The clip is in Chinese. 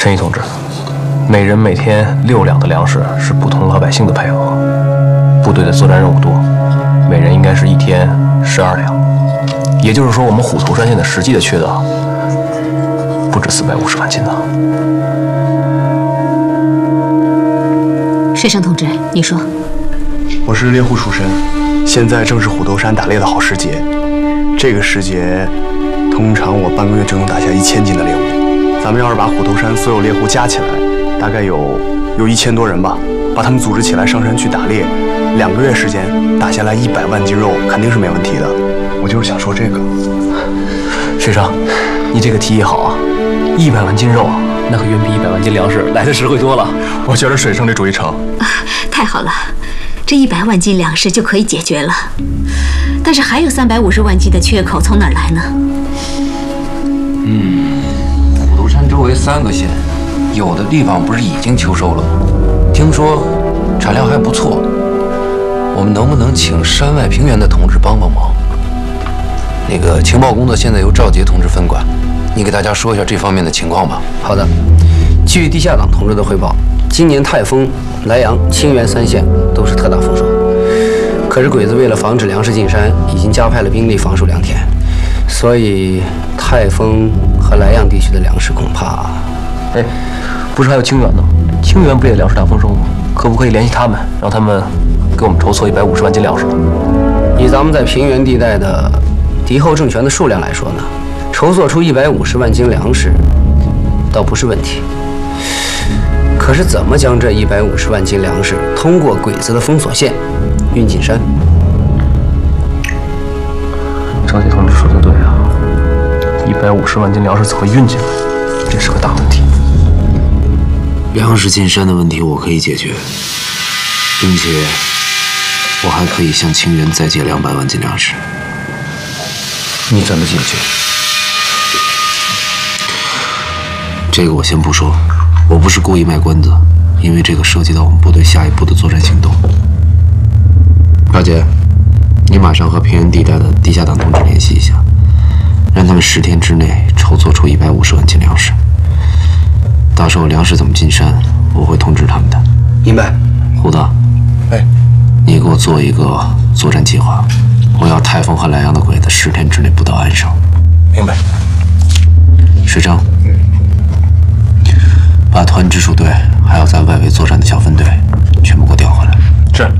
陈毅同志，每人每天6两的粮食是普通老百姓的配额，部队的作战任务多，每人应该是1天12两。也就是说，我们虎头山现在实际的缺的不止450万斤呢。 水生同志，你说。 我是猎户属神，现在正是虎头山打猎的好时节。这个时节，通常我半个月就能打下1000斤的猎物。咱们要是把虎头山所有猎户加起来，大概有1000多人吧，把他们组织起来上山去打猎，2个月时间打下来100万斤肉，肯定是没问题的。我就是想说这个。 水生，你这个提议好啊！100万斤肉，那可远比100万斤粮食来的实惠多了。 我觉得水生这主意成。 太好了，这100万斤粮食就可以解决了。但是还有350万斤的缺口，从哪儿来呢？ 虎头山周围3个县，有的地方不是已经秋收了吗？听说产量还不错。我们能不能请山外平原的同志帮帮忙？那个情报工作现在由赵杰同志分管，你给大家说一下这方面的情况吧。 好的，据地下党同志的汇报，今年泰丰、莱阳、清源3县都是特大丰收。可是鬼子为了防止粮食进山，已经加派了兵力防守良田，所以泰丰和莱阳地区的粮食恐怕…… 哎，不是还有清源呢？清源不也粮食大丰收吗？可不可以联系他们，让他们给我们筹措150万斤粮食呢？ 以咱们在平原地带的敌后政权的数量来说呢，筹措出150万斤粮食倒不是问题。可是怎么将这150万斤粮食通过鬼子的封锁线运进山？ 赵杰同志说的对啊，150万斤粮食怎么运进来，这是个大问题。 粮食进山的问题我可以解决，并且我还可以向清源再借200万斤粮食。你怎么解决？这个我先不说，我不是故意卖关子，因为这个涉及到我们部队下一步的作战行动。赵杰，你马上和平原地带的地下党同志联系一下，让他们10天之内筹措出150万斤粮食。到时候粮食怎么进山，我会通知他们的。 明白。 胡子，你给我做一个作战计划，我要泰丰和莱阳的鬼子10天之内不到岸上。 明白。 水生，把团直属队还有在外围作战的小分队全部给我调回来。